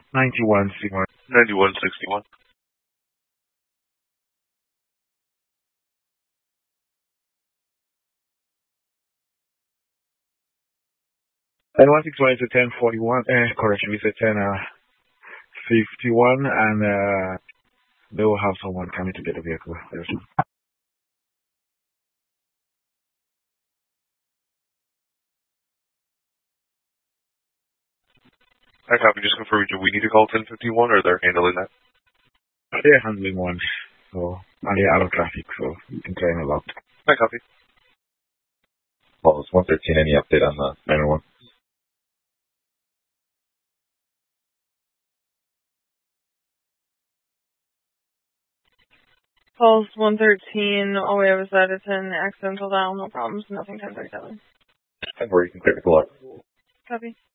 9161. 9161. And 161 is a 1041. Correction, it's a 1051, and they will have someone coming to get the vehicle. I copy. Just confirm. Do we need to call 1051 or they're handling that? They're handling one, so and they're out of traffic, so you can try them a lot. I copy. Pulse 113, any update on the 911? Pulse 113, all we have is that it's an accidental dial, no problems, nothing 1037. And where you can clear the clock. Copy.